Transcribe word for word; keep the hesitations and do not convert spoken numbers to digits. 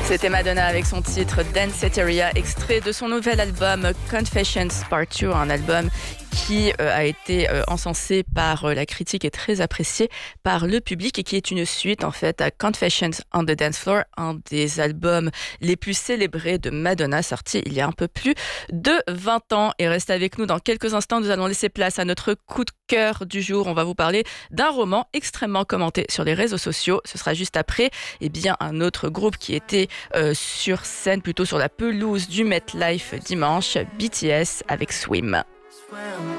C'était Madonna avec son titre Danceteria, extrait de son nouvel album Confessions Part deux, un album qui euh, a été euh, encensé par euh, la critique et très apprécié par le public et qui est une suite en fait à Confessions on the Dance Floor, un des albums les plus célébrés de Madonna, sorti il y a un peu plus de vingt ans. Et restez avec nous dans quelques instants, nous allons laisser place à notre coup de cœur du jour. On va vous parler d'un roman extrêmement commenté sur les réseaux sociaux. Ce sera juste après eh bien, un autre groupe qui était euh, sur scène, plutôt sur la pelouse du MetLife dimanche, B T S avec Swim.